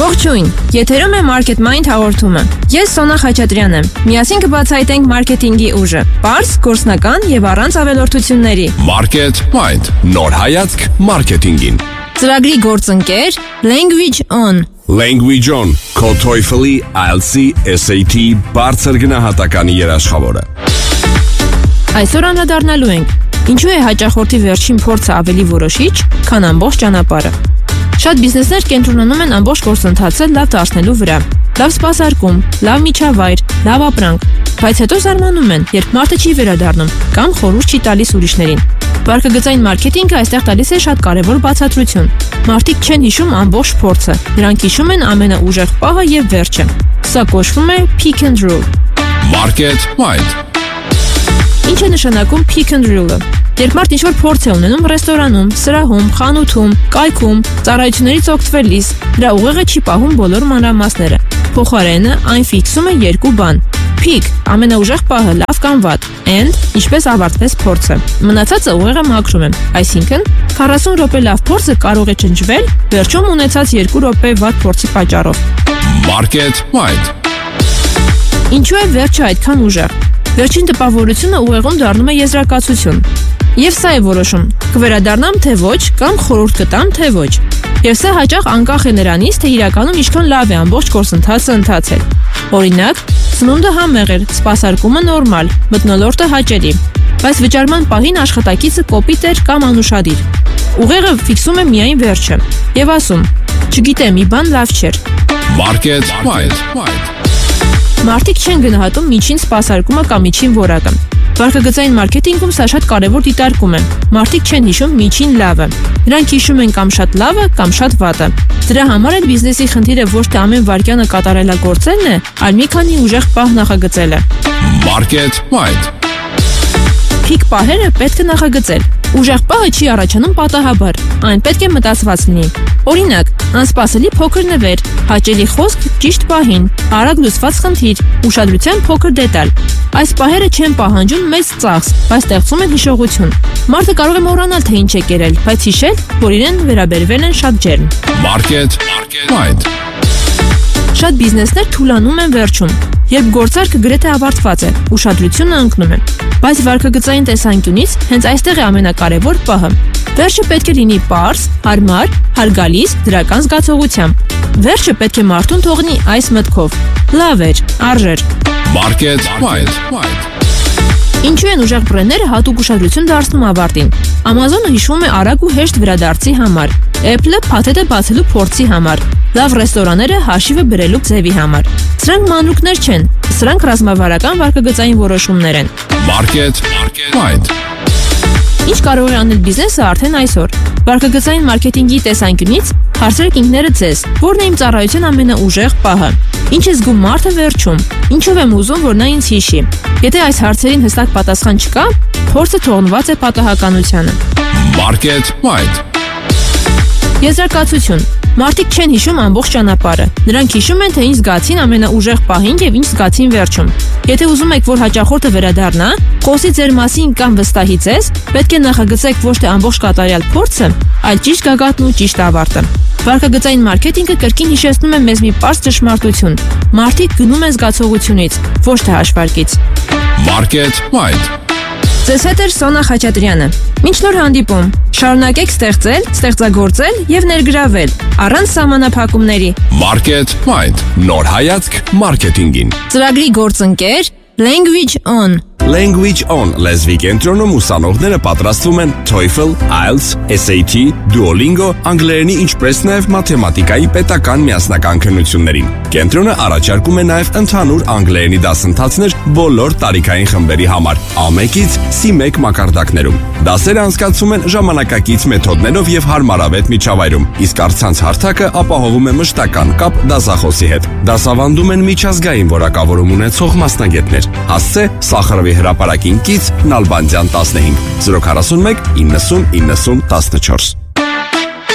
Ողջույն, եթերում է Market Mind հաղորդումը։ Ես Սոնա Խաչատրյանն եմ։ Միասին կբացահայտենք մարքեթինգի ուժը, պարզ, գործնական եւ առանց ավելորդությունների։ Market Mind, նոր հայացք մարքեթինգին։ Ծրագրի գործընկեր Language On։ Language On, քո TOEFL-ի, IELTS-ի, SAT բարձր գնահատականի երաշխավորը։ Այսօր անդրադառնալու ենք, ինչու է հաճախորդի վերջին փորձը ավելի որոշիչ, քան ամբողջ ճանապարհը։ Շատ բիզնեսներ կենտրոնանում են ամբողջ գործընթացը լավ դարձնելու վրա։ Լավ սպասարկում, լավ միջավայր, լավ ապրանք, բայց հետո զարմանում են, երբ մարդը չի վերադառնում կամ խորհուրդ չի տալիս ուրիշներին։ Վարկագծային մարքեթինգը այստեղ տալիս է շատ կարևոր բացատրություն։ Մարդիկ չեն հիշում ամբողջ փորձը, նրանք հիշում են ամենաուժեղ պահը եւ վերջը։ Սա կոչվում է pick and roll։ Market Mind։ Ինչ է նշանակում pick and roll-ը։ Երբ մարդ ինչ-որ փորձ է ունենում ռեստորանում, սրահում, խանութում, կայքում, ծառայություններից օգտվելիս, դրա ուղեղը չի պահում բոլոր մանրամասները։ Փոխարենը այն ֆիքսում է երկու բան. pick ամենաուժեղ պահը լավ կամ վատ, and ինչպես ավարտվեց փորձը։ Մնացածը ուղեղը մաքրում է։ Այսինքն 40 րոպե լավ փորձը կարող է ճնճվել վերջում ունեցած 2 րոպե վատ փորձի պատճառով։ Market Mind։ Ինչու է վերջը այդքան ուժեղ։ Վերջին տպավորությունը ուղեղում դառնում է եզրակացություն։ Եվ սա է որոշում, կվերադառնամ թե ոչ կամ խորհուրդ կտամ թե ոչ։ Եվ սա հաճախ անկախ է նրանից, թե իրականում ինչքան լավ է ամբողջ գործընթացը ընթացել։ Օրինակ, սնունդը համեղ էր, սպասարկումը նորմալ, մթնոլորտը հաճելի, բայց վճարման պահին աշխատակիցը կոպիտ էր կամ անուշադիր։ Ուղեղը ֆիքսում է միայն վերջը եւ ասում. չգիտեմ, մի բան լավ չէր։ Market Mind։ Մարդիկ չեն գնահատում միջին սպասարկումը կամ միջին որակը։ Վարկագծային մարքեթինգում սա շատ կարևոր դիտարկում է։ Մարդիկ չեն հիշում միջին լավը։ Նրանք հիշում են կամ շատ լավը, կամ շատ վատը։ Դրա համար էլ բիզնեսի խնդիրը ոչ թե ամեն վայրկյանը կատարելագործելն է, այլ մի քանի ուժեղ պահ նախագծելը։ Market Mind։ Փիկ պահերը պետք է նախագծել։ Ուժեղ պահը չի առաջանում պատահաբար, այն պետք է մտածված լինի։ Օրինակ, անսպասելի փոքր նվեր, հաճելի խոսք ճիշտ պահին, արագ լուծված խնդիր, ուշադրության փոքր դետալ։ Այս պահերը չեն պահանջում մեծ ծախս, բայց ստեղծում են հիշողություն։ Մարդը կարող է մոռանալ, թե ինչ է կերել, բայց հիշել, որ իրեն վերաբերվել են շատ ջերմ։ Market Mind։ Շատ բիզնեսներ թուլանում են վերջում, երբ գործարքը գրեթե ավարտված է, ուշադրությունը ընկնում է։ Բայց վարկագծային տեսանկյունից հենց այստեղ է ամենակարևոր պահը։ Վերջը պետք է լինի պարզ, հարմար, հարգալից, դրական զգացողությամբ։ Վերջը պետք է մարդուն թողնի այս մտքով. լավ էր, արժեր։ Market Mind։ Ինչու են ուժեղ բրենդները հատուկ ուշադրություն դարձնում ավարտին։ Amazon-ը հիշվում է արագ ու հեշտ վերադարձի համար։ Apple-ը փաթեթը բացելու փորձի համար։ Լավ ռեստորանները հաշիվը բերելու ձևի համար։ Սրանք մանրուքներ չեն, սրանք ռազմավարական վարկագծային որոշումներ են։ Market Mind։ Ինչ կարող է անել բիզնեսը արդեն այսօր։ Վարկագծային մարքեթինգի տեսանկյունից հարցրեք ինքներդ ձեզ, որն է իմ ծառայության ամենաուժեղ պահը։ Ինչ է զգում մարդը վերջում։ Ինչով եմ ուզում, որ նա ինձ հիշի։ Եթե այս հարցերին հստակ պատասխան չկա, փորձը թողնված է պատահականությանը։ Market Mind։ Եզրակացություն։ Մարդիկ չեն հիշում ամբողջ ճանապարհը։ Նրանք հիշում են, թե ինչ զգացին ամենաուժեղ պահին եւ ինչ զգացին վերջում։ Եթե ուզում եք, որ հաճախորդը վերադառնա, խոսի ձեր մասին կամ վստահի ձեզ, պետք է նախագծեք ոչ թե ամբողջ կատարյալ փորձը, այլ ճիշտ գագաթն ու ճիշտ ավարտը։ Վարկագծային մարքեթինգը կրկին հիշեցնում է մեզ մի պարզ ճշմարտություն։ Մարդիկ գնում են զգացողությունից, ոչ թե հաշվարկից։ Market Mind։ Ձեզ հետ է Սոնա Խաչատրյանը։ Մինչ նոր հանդիպում, շարունակեք ստեղծել, ստեղծագործել եւ ներգրավել առանց սահմանափակումների։ Market Mind, նոր հայացք մարքեթինգին։ Ծրագրի գործընկեր Language On։ Language On լեզվի կենտրոնում ուսանողները պատրաստվում են TOEFL, IELTS, SAT, Duolingo, անգլերենի ինչպես նաև մաթեմատիկայի պետական միասնական քննություններին։ Կենտրոնը առաջարկում է նաև ընդհանուր անգլերենի դասընթացներ բոլոր տարիքային խմբերի համար, A1-ից C1 մակարդակներում։ Դասերը անցկացվում են ժամանակակից մեթոդներով եւ հարմարավետ միջավայրում, իսկ առցանց հարթակը ապահովում է մշտական կապ դասախոսի հետ։ Դասավանդում են միջազգային որակավորում ունեցող մասնագետներ։ Հասցե Սախարովի հրապարակին կից Նալբանդյան 15 041 90 90 14